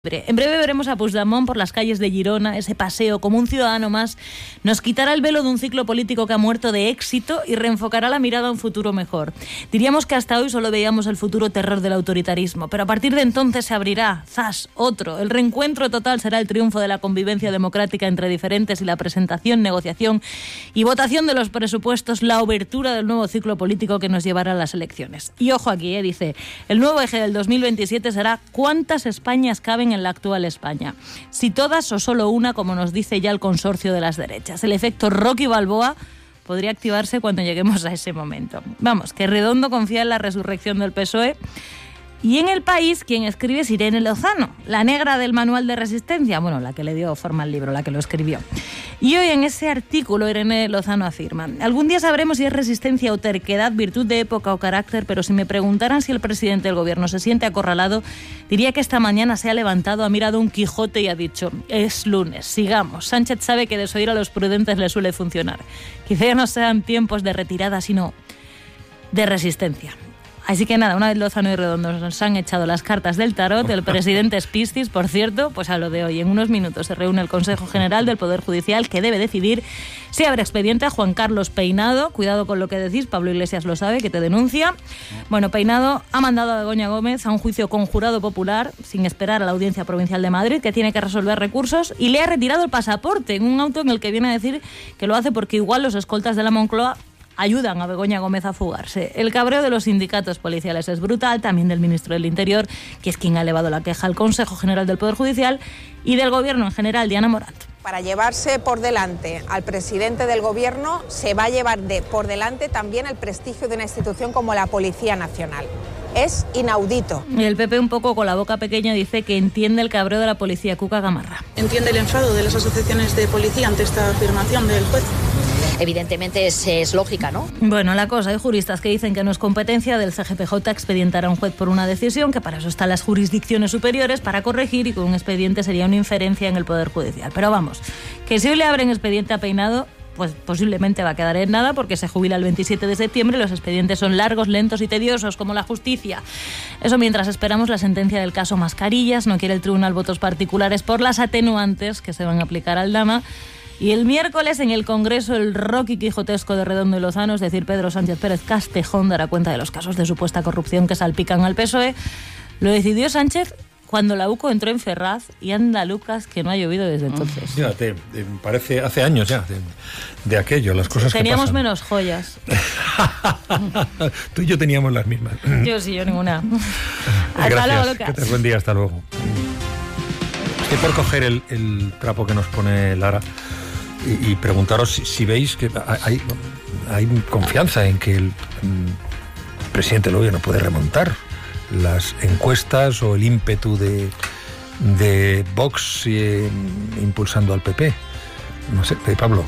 En breve veremos a Puigdemont por las calles de Girona, ese paseo como un ciudadano más, nos quitará el velo de un ciclo político que ha muerto de éxito y reenfocará la mirada a un futuro mejor. Diríamos que hasta hoy solo veíamos el futuro terror del autoritarismo, pero a partir de entonces se abrirá, otro. El reencuentro total será el triunfo de la convivencia democrática entre diferentes y la presentación, negociación y votación de los presupuestos, la obertura del nuevo ciclo político que nos llevará a las elecciones. Y ojo aquí, dice, el nuevo eje del 2027 será ¿cuántas Españas caben en la actual España? Si todas o solo una, como nos dice ya el consorcio de las derechas. El efecto Rocky Balboa podría activarse cuando lleguemos a ese momento. Vamos, que Redondo confía en la resurrección del PSOE. Y en El País, quien escribe es Irene Lozano, la negra del manual de resistencia, bueno, la que le dio forma al libro, la que lo escribió. Y hoy en ese artículo Irene Lozano afirma: algún día sabremos si es resistencia o terquedad, virtud de época o carácter, pero si me preguntaran si el presidente del gobierno se siente acorralado, diría que esta mañana se ha levantado, ha mirado un Quijote y ha dicho: es lunes, sigamos. Sánchez sabe que desoír a los prudentes le suele funcionar. Quizá ya no sean tiempos de retirada, sino de resistencia. Así que nada, una vez Lozano y Redondo nos han echado las cartas del tarot, el presidente es Piscis, por cierto, pues a lo de hoy. En unos minutos se reúne el Consejo General del Poder Judicial, que debe decidir si abre expediente a Juan Carlos Peinado. Cuidado con lo que decís, Pablo Iglesias lo sabe, que te denuncia. Bueno, Peinado ha mandado a Begoña Gómez a un juicio con jurado popular, sin esperar a la Audiencia Provincial de Madrid, que tiene que resolver recursos, y le ha retirado el pasaporte en un auto en el que viene a decir que lo hace porque igual los escoltas de la Moncloa ayudan a Begoña Gómez a fugarse. El cabreo de los sindicatos policiales es brutal, también del ministro del Interior, que es quien ha elevado la queja al Consejo General del Poder Judicial, y del Gobierno en general, Diana Morato. Para llevarse por delante al presidente del Gobierno, se va a llevar por delante también el prestigio de una institución como la Policía Nacional. Es inaudito. Y el PP, un poco con la boca pequeña, dice que entiende el cabreo de la policía. Cuca Gamarra. ¿Entiende el enfado de las asociaciones de policía ante esta afirmación del juez? Evidentemente es lógica, ¿no? Bueno, la cosa, hay juristas que dicen que no es competencia del CGPJ expedientar a un juez por una decisión, que para eso están las jurisdicciones superiores, para corregir, y que un expediente sería una inferencia en el Poder Judicial. Pero vamos, que si hoy le abren expediente a Peinado, pues posiblemente va a quedar en nada, porque se jubila el 27 de septiembre, los expedientes son largos, lentos y tediosos, como la justicia. Eso mientras esperamos la sentencia del caso Mascarillas. No quiere el tribunal votos particulares por las atenuantes que se van a aplicar al Dama. Y el miércoles en el Congreso el Rocky quijotesco de Redondo y Lozano, es decir, Pedro Sánchez Pérez Castejón, dará cuenta de los casos de supuesta corrupción que salpican al PSOE. Lo decidió Sánchez cuando la UCO entró en Ferraz, y anda Lucas que no ha llovido desde entonces. Fíjate, parece hace años ya de aquello, las cosas teníamos que pasan. Menos joyas. Tú y yo teníamos las mismas. Yo sí, yo ninguna. Hasta luego, Lucas. Que te buen día, hasta luego. Estoy por coger el trapo que nos pone Lara y preguntaros si veis que hay confianza en que el presidente del gobierno puede remontar las encuestas o el ímpetu de Vox impulsando al PP. No sé, Pablo.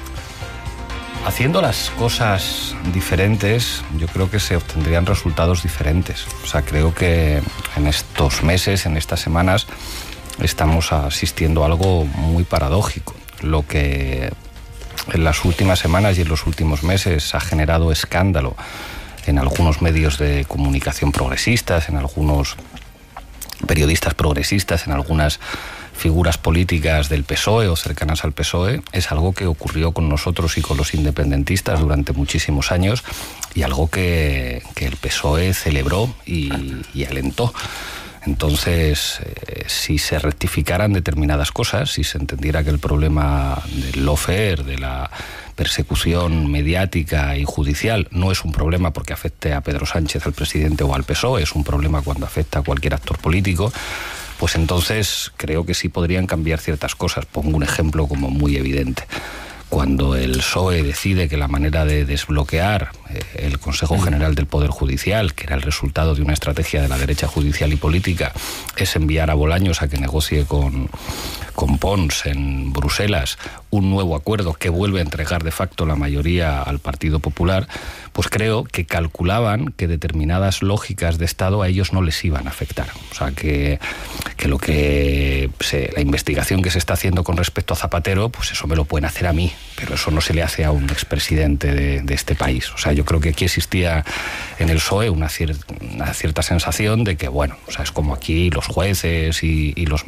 Haciendo las cosas diferentes, yo creo que se obtendrían resultados diferentes. O sea, creo que en estos meses, en estas semanas, estamos asistiendo a algo muy paradójico. Lo que en las últimas semanas y en los últimos meses ha generado escándalo en algunos medios de comunicación progresistas, en algunos periodistas progresistas, en algunas figuras políticas del PSOE o cercanas al PSOE, es algo que ocurrió con nosotros y con los independentistas durante muchísimos años, y algo que el PSOE celebró y alentó. Entonces, si se rectificaran determinadas cosas, si se entendiera que el problema del lawfare, de la persecución mediática y judicial, no es un problema porque afecte a Pedro Sánchez, al presidente, o al PSOE, es un problema cuando afecta a cualquier actor político, pues entonces creo que sí podrían cambiar ciertas cosas. Pongo un ejemplo como muy evidente. Cuando el PSOE decide que la manera de desbloquear el Consejo General del Poder Judicial, que era el resultado de una estrategia de la derecha judicial y política, es enviar a Bolaños a que negocie con con Pons en Bruselas un nuevo acuerdo que vuelve a entregar de facto la mayoría al Partido Popular, pues creo que calculaban que determinadas lógicas de Estado a ellos no les iban a afectar. O sea, que la investigación que se está haciendo con respecto a Zapatero, pues eso me lo pueden hacer a mí, pero eso no se le hace a un expresidente de este país. O sea, yo creo que aquí existía en el PSOE una cierta sensación de que, bueno, o sea, es como aquí los jueces y los